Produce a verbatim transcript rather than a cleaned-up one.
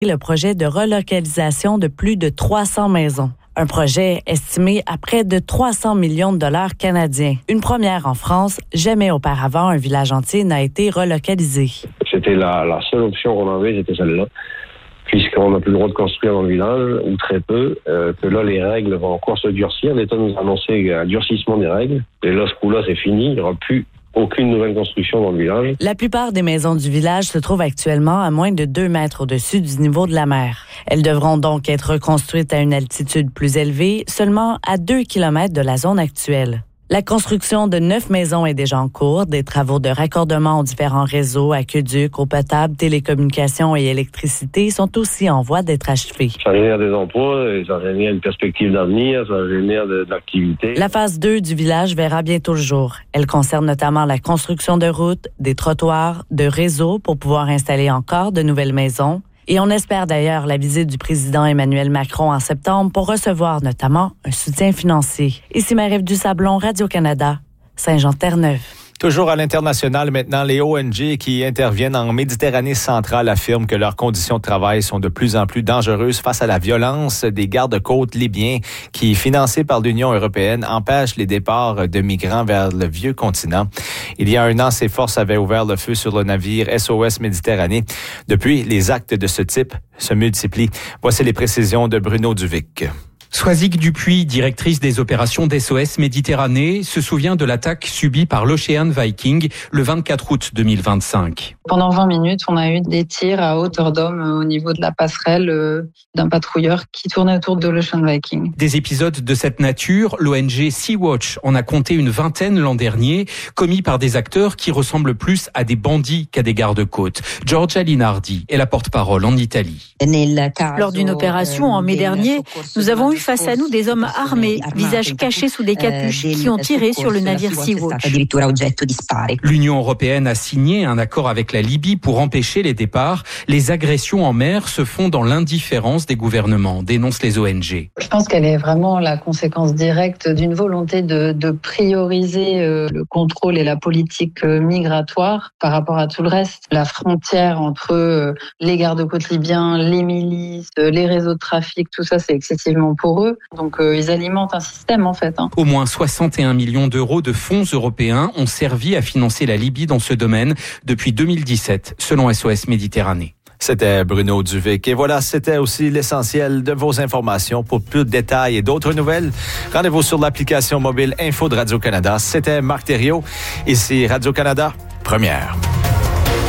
le projet de relocalisation de plus de trois cents maisons. Un projet estimé à près de trois cents millions de dollars canadiens. Une première en France, jamais auparavant un village entier n'a été relocalisé. C'était la, la seule option qu'on avait, c'était celle-là. Puisqu'on n'a plus le droit de construire dans le village, ou très peu, euh, que là, les règles vont encore se durcir. L'État nous a annoncé un durcissement des règles. Et là, ce coup-là, c'est fini. Il n'y aura plus aucune nouvelle construction dans le village. La plupart des maisons du village se trouvent actuellement à moins de deux mètres au-dessus du niveau de la mer. Elles devront donc être reconstruites à une altitude plus élevée, seulement à deux kilomètres de la zone actuelle. La construction de neuf maisons est déjà en cours. Des travaux de raccordement aux différents réseaux, aqueducs, eau potable, télécommunications et électricité sont aussi en voie d'être achevés. Ça génère des emplois, et ça génère une perspective d'avenir, ça génère de, de l'activité. La phase deux du village verra bientôt le jour. Elle concerne notamment la construction de routes, des trottoirs, de réseaux pour pouvoir installer encore de nouvelles maisons. Et on espère d'ailleurs la visite du président Emmanuel Macron en septembre pour recevoir notamment un soutien financier. Ici Marie-Ève Dusablon, Radio-Canada, Saint-Jean-Terre-Neuve. Toujours à l'international maintenant, les O N G qui interviennent en Méditerranée centrale affirment que leurs conditions de travail sont de plus en plus dangereuses face à la violence des gardes-côtes libyens qui, financés par l'Union européenne, empêchent les départs de migrants vers le vieux continent. Il y a un an, ces forces avaient ouvert le feu sur le navire S O S Méditerranée. Depuis, les actes de ce type se multiplient. Voici les précisions de Bruno Duvic. Soisic Dupuis, directrice des opérations d'S O S Méditerranée, se souvient de l'attaque subie par l'Ocean Viking le vingt-quatre août deux mille vingt-cinq. Pendant vingt minutes, on a eu des tirs à hauteur d'homme au niveau de la passerelle euh, d'un patrouilleur qui tournait autour de l'Ocean Viking. Des épisodes de cette nature, l'O N G Sea-Watch en a compté une vingtaine l'an dernier, commis par des acteurs qui ressemblent plus à des bandits qu'à des gardes-côtes. Giorgia Linardi est la porte-parole en Italie. Lors d'une opération en mai dernier, nous avons eu face à nous des hommes armés, visages cachés sous des capuches, qui ont tiré sur le navire Sea-Watch. L'Union européenne a signé un accord avec la Libye pour empêcher les départs. Les agressions en mer se font dans l'indifférence des gouvernements, dénoncent les O N G. Je pense qu'elle est vraiment la conséquence directe d'une volonté de, de prioriser euh, le contrôle et la politique euh, migratoire par rapport à tout le reste. La frontière entre euh, les gardes-côtes libyens, les milices, euh, les réseaux de trafic, tout ça, c'est excessivement pour eux. Donc, euh, ils alimentent un système, en fait. Hein. Au moins soixante et un millions d'euros de fonds européens ont servi à financer la Libye dans ce domaine depuis deux mille dix-sept, selon S O S Méditerranée. C'était Bruno Duvic. Et voilà, c'était aussi l'essentiel de vos informations. Pour plus de détails et d'autres nouvelles, rendez-vous sur l'application mobile Info de Radio-Canada. C'était Marc Thériault. Ici Radio-Canada, première.